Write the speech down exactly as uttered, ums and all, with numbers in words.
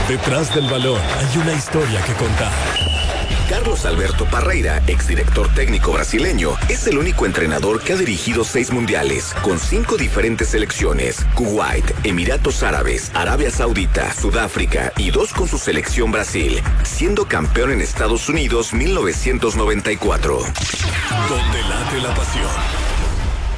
Detrás del balón hay una historia que contar. Carlos Alberto Parreira, exdirector técnico brasileño, es el único entrenador que ha dirigido seis mundiales, con cinco diferentes selecciones: Kuwait, Emiratos Árabes, Arabia Saudita, Sudáfrica y dos con su selección Brasil, siendo campeón en Estados Unidos mil novecientos noventa y cuatro. Donde late la pasión.